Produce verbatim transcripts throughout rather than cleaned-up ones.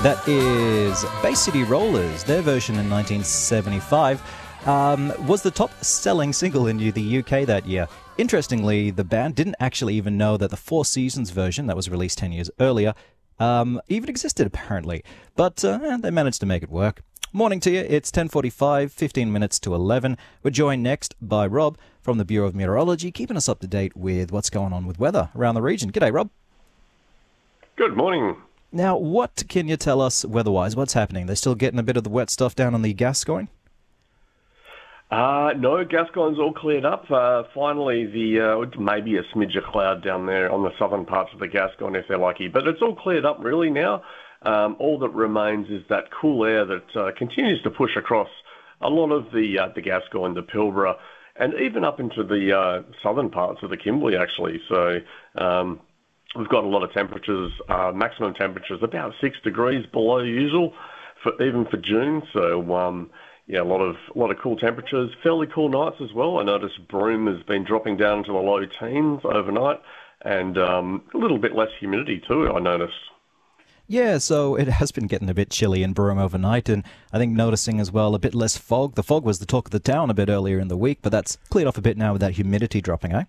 That is Bay City Rollers. Their version in nineteen seventy-five um, was the top-selling single in the U K that year. Interestingly, the band didn't actually even know that the Four Seasons version that was released ten years earlier um, even existed, apparently. But uh, they managed to make it work. Morning to you. It's ten forty-five, fifteen minutes to eleven. We're joined next by Rob from the Bureau of Meteorology, keeping us up to date with what's going on with weather around the region. G'day, Rob. Good morning. Now, what can you tell us weather-wise? What's happening? They're still getting a bit of the wet stuff down on the Gascoyne? Uh, no, Gascoyne's all cleared up. Uh, finally, the uh, maybe a smidge of cloud down there on the southern parts of the Gascoyne if they're lucky. But it's all cleared up really now. Um, all that remains is that cool air that uh, continues to push across a lot of the uh, the Gascoyne, the Pilbara, and even up into the uh, southern parts of the Kimberley, actually. So um, we've got a lot of temperatures, uh, maximum temperatures about six degrees below usual, for even for June. So um, yeah, a lot of a lot of cool temperatures, fairly cool nights as well. I noticed Broome has been dropping down to the low teens overnight, and um, a little bit less humidity too, I noticed. Yeah, so it has been getting a bit chilly in Broome overnight, and I think noticing as well a bit less fog. The fog was the talk of the town a bit earlier in the week, but that's cleared off a bit now with that humidity dropping, eh?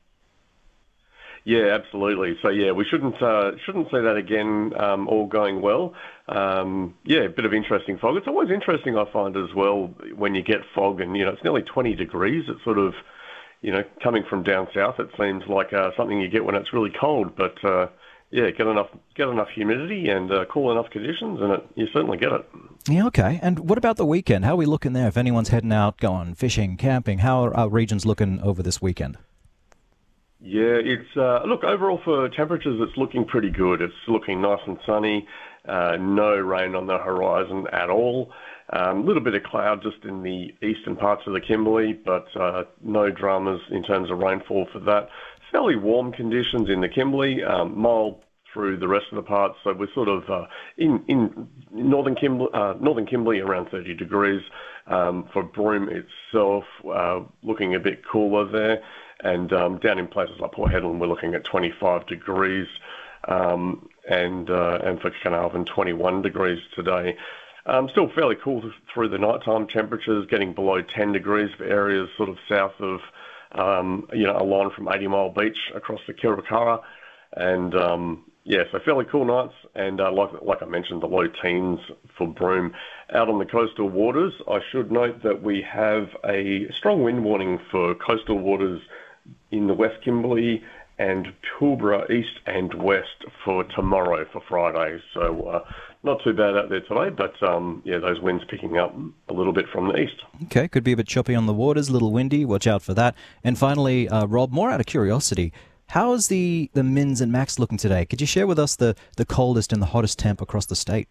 Yeah, absolutely. So yeah, we shouldn't uh, shouldn't say that again. Um, all going well. Um, yeah, a bit of interesting fog. It's always interesting, I find, as well, when you get fog, and you know it's nearly twenty degrees. It's sort of, you know, coming from down south, it seems like uh, something you get when it's really cold, but. Uh, Yeah, get enough get enough humidity and uh, cool enough conditions, and it, you certainly get it. Yeah, okay. And what about the weekend? How are we looking there? If anyone's heading out, going fishing, camping, how are our regions looking over this weekend? Yeah, it's uh, look overall for temperatures, it's looking pretty good. It's looking nice and sunny. Uh, no rain on the horizon at all. A um, little bit of cloud just in the eastern parts of the Kimberley, but uh, no dramas in terms of rainfall for that. Fairly warm conditions in the Kimberley, um, mild through the rest of the parts. So we're sort of uh, in in northern Kimberley, uh, northern Kimberley around thirty degrees. Um, for Broome itself, uh, looking a bit cooler there, and um, down in places like Port Hedland, we're looking at twenty-five degrees, um, and uh, and for Carnarvon, twenty-one degrees today. Um, still fairly cool through the nighttime temperatures, getting below ten degrees for areas sort of south of. Um, you know, a line from eighty Mile Beach across the Kirakara, and um, yeah, so fairly cool nights, and uh, like like I mentioned, the low teens for Broome. Out on the coastal waters, I should note that we have a strong wind warning for coastal waters in the West Kimberley and Pilbara east and west for tomorrow, for Friday. So uh, not too bad out there today, but um, yeah, those winds picking up a little bit from the east. Okay, could be a bit choppy on the waters, a little windy. Watch out for that. And finally, uh, Rob, more out of curiosity, how is the, the mins and max looking today? Could you share with us the, the coldest and the hottest temp across the state?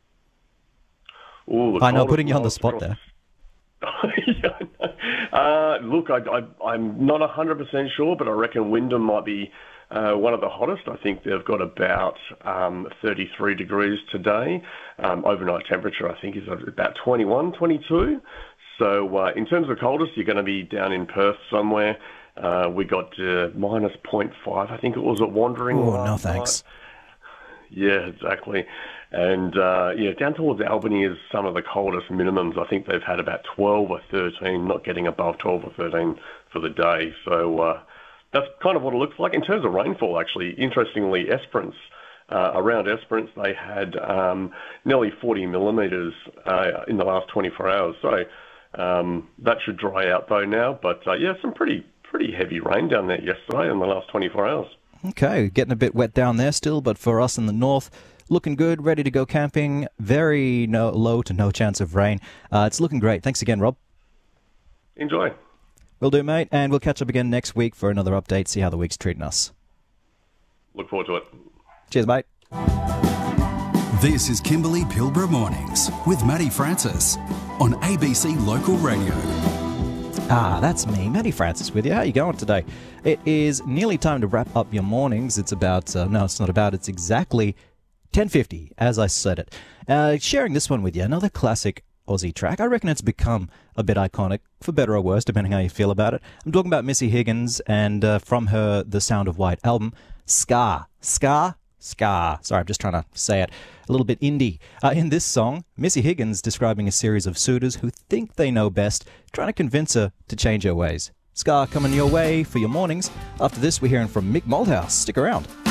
Ooh, I know, putting you on the spot there. uh, look, I, I, I'm not one hundred percent sure, but I reckon Wyndham might be uh, one of the hottest. I think they've got about um, thirty-three degrees today. Um, overnight temperature, I think, is about twenty-one, twenty-two. So uh, in terms of coldest, you're going to be down in Perth somewhere. Uh, we got uh, minus zero point five, I think it was at Wandering. Oh, no thanks. Night. Yeah, exactly. And, uh, yeah, down towards Albany is some of the coldest minimums. I think they've had about twelve or thirteen, not getting above twelve or thirteen for the day. So uh, that's kind of what it looks like. In terms of rainfall, actually, interestingly, Esperance, uh, around Esperance, they had um, nearly forty millimetres uh, in the last twenty-four hours. So um, that should dry out, though, now. But, uh, yeah, some pretty, pretty heavy rain down there yesterday in the last twenty-four hours. Okay, getting a bit wet down there still, but for us in the north, looking good, ready to go camping. Very no, low to no chance of rain. Uh, it's looking great. Thanks again, Rob. Enjoy. Will do, mate, and we'll catch up again next week for another update, see how the week's treating us. Look forward to it. Cheers, mate. This is Kimberley Pilbara Mornings with Matty Francis on A B C Local Radio. Ah, that's me, Matty Francis with you. How are you going today? It is nearly time to wrap up your mornings. It's about, uh, no, it's not about, it's exactly ten fifty, as I said it. Uh, sharing this one with you, another classic Aussie track. I reckon it's become a bit iconic, for better or worse, depending how you feel about it. I'm talking about Missy Higgins, and uh, from her The Sound of White album, Scar. Scar Ska. Sorry, I'm just trying to say it a little bit indie. Uh, in this song, Missy Higgins describing a series of suitors who think they know best, trying to convince her to change her ways. Ska coming your way for your mornings. After this, we're hearing from Mick Malthouse. Stick around.